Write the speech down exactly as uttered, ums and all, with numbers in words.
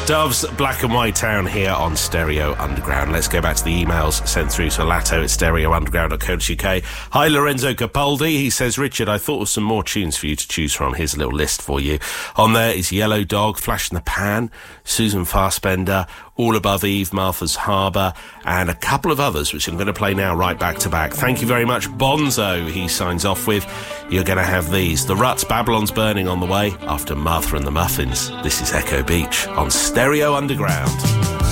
Doves, Black and White Town here on Stereo Underground. Let's go back to the emails sent through to Latto at stereo underground dot co dot uk. Hi, Lorenzo Capaldi. He says, Richard, I thought of some more tunes for you to choose from. Here's a little list for you. On there is Yellow Dog, Flash in the Pan, Susan Fassbender, All Above Eve, Martha's Harbour, and a couple of others, which I'm going to play now right back to back. Thank you very much, Bonzo, he signs off with. You're going to have these. The Ruts, Babylon's Burning on the way, after Martha and the Muffins. This is Echo Beach on Stereo Underground.